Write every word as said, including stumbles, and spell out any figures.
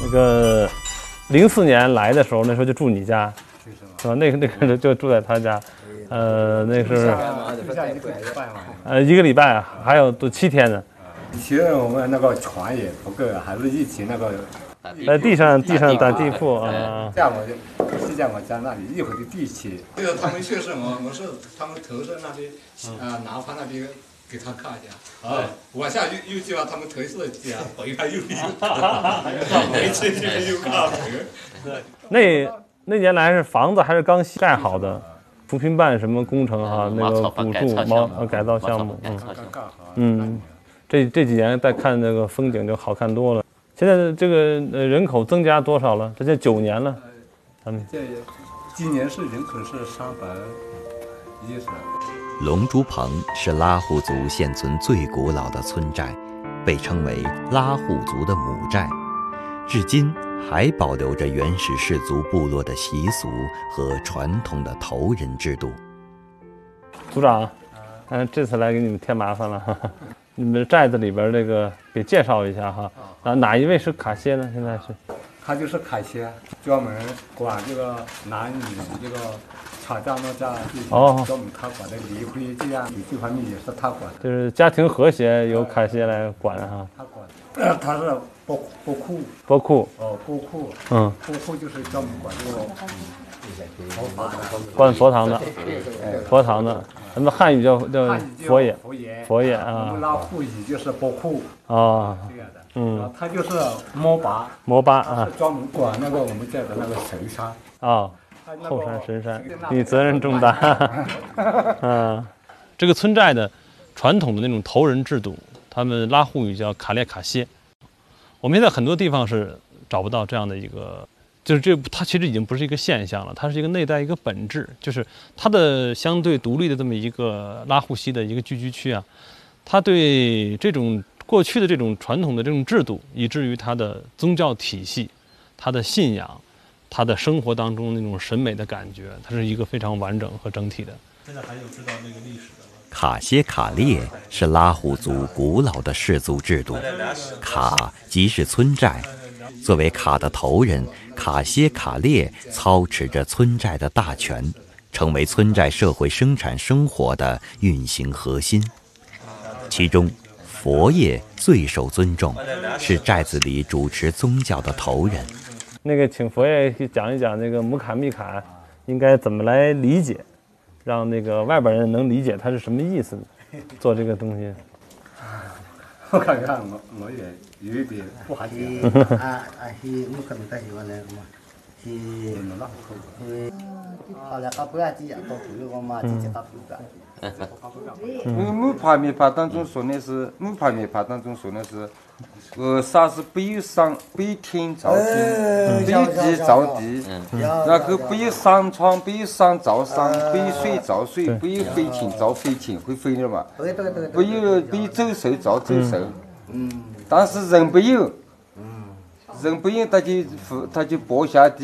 那个零四年来的时候，那时候就住你家，是吧？那个那个就住在他家，呃，那是呃一个礼拜，还有都七天呢。 以前我们那个床也不够，还是一起那个在地上地上打地铺啊。 在我就在我家那里一会儿就地起。 对了，他们确实我我是他们头在那边啊，南方那边。给他看一下啊，往下又又叫他们头是家，回来又又回去又看门。 那那年来是房子还是刚盖好的，扶贫办什么工程哈，那个补助毛改造项目，嗯嗯，这这几年再看那个风景就好看多了。现在这个呃人口增加多少了？这就九年了，他们这今年是人口是三百一十。 龙珠棚是拉祜族现存最古老的村寨，被称为拉祜族的母寨，至今还保留着原始氏族部落的习俗和传统的头人制度。 组长，嗯，这次来给你们添麻烦了，哈哈，你们寨子里边这个给介绍一下哈。啊，哪一位是卡歇呢？现在是？ 他就是卡歇，专门管这个男女这个。吵架闹架，哦，专门他管的离婚这样这方面也是他管的， 就是家庭和谐由卡歇来管哈。 他管，呃，他是波波库， 波库， 哦，波库， 嗯， 波库就是专门管这个佛法的， 管佛堂的，佛堂的，咱们汉语叫叫佛爷， 佛爷， 佛爷啊。 我们拉祜语就是波库， 啊， 这样的， 嗯， 他就是摩巴， 摩巴啊， 专门管那个我们这的那个神山啊。后山神山，你责任重大。啊，这个村寨的传统的那种头人制度，他们拉祜语叫卡列卡歇。我们现在很多地方是找不到这样的一个，就是这它其实已经不是一个现象了，它是一个内在一个本质，就是它的相对独立的这么一个拉祜西的一个聚居区啊，它对这种过去的这种传统的这种制度，以至于它的宗教体系、它的信仰。他的生活当中那种审美的感觉，它是一个非常完整和整体的。现在还有知道那个历史的吗？ 卡歇卡列是拉祜族古老的氏族制度，卡即是村寨，作为卡的头人，卡歇卡列操持着村寨的大权，成为村寨社会生产生活的运行核心。其中，佛爷最受尊重，是寨子里主持宗教的头人。 那个请佛爷讲一讲那个姆卡密卡应该怎么来理解，让那个外边人能理解它是什么意思，做这个东西。 我看看我我也有一点不好解。 啊啊，是姆卡密卡是完了嘛？是那那是，后来他不要这样，到主流我嘛直接他不干。 因为木帕密法当中说的是木帕密法当中说的是。呃，啥是不有上不有天造地，不有地造地，那个不有山川，不有山造山，不有水造水，不有飞禽造飞禽，会飞的嘛？不有不有走兽造走兽，但是人不有，人不有他就他就播下地。